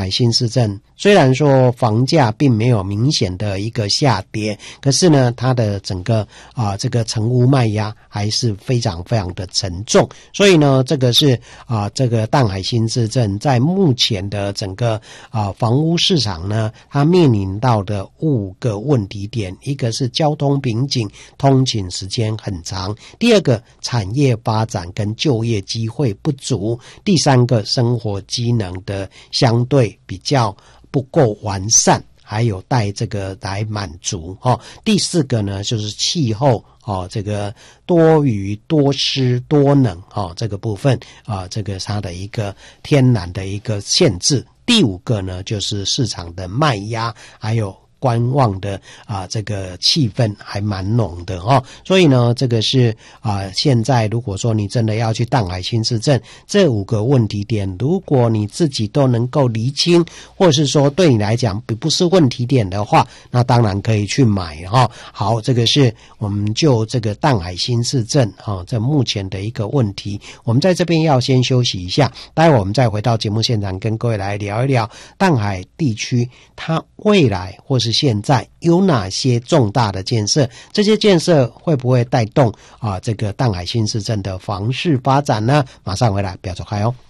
海新市镇虽然说房价并没有明显的一个下跌，可是呢它的整个这个成屋卖压还是非常非常的沉重，所以呢这个是这个淡海新市镇在目前的整个房屋市场呢，它面临到的5个问题点，一个是交通瓶颈，通勤时间很长，第二个产业发展跟就业机会不足，第三个生活机能的相对比较不够完善，还有待这个来满足第四个呢就是气候这个多雨多湿多冷这个部分这个它的一个天然的一个限制，第5个呢就是市场的卖压，还有观望的这个气氛还蛮浓的所以呢这个是现在如果说你真的要去淡海新市镇，这5个问题点如果你自己都能够厘清，或是说对你来讲不是问题点的话，那当然可以去买好，这个是我们就这个淡海新市镇这目前的一个问题，我们在这边要先休息一下，待会我们再回到节目现场跟各位来聊一聊淡海地区它未来或是现在有哪些重大的建设，这些建设会不会带动这个淡海新市镇的房市发展呢？马上回来，不要走开哦。